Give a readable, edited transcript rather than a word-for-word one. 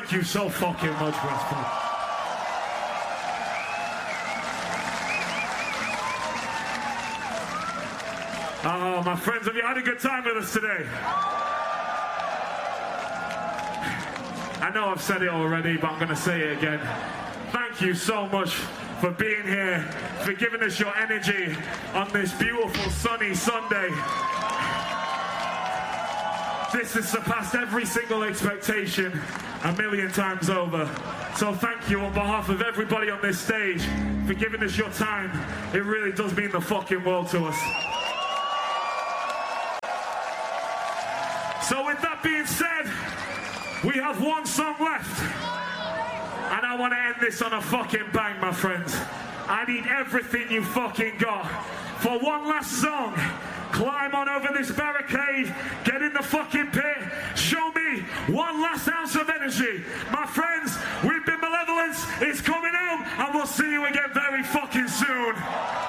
Thank you so fucking much, Westport. Oh, my friends, have you had a good time with us today? I know I've said it already, but I'm going to say it again. Thank you so much for being here, for giving us your energy on this beautiful sunny Sunday. This has surpassed every single expectation a million times over. So thank you on behalf of everybody on this stage for giving us your time. It really does mean the fucking world to us. So with that being said, we have one song left. And I want to end this on a fucking bang, my friends. I need everything you fucking got. For one last song, climb on over this barricade, get in the fucking pit, show me one last ounce of energy. My friends, we've been Malevolence, it's coming out, and we'll see you again very fucking soon.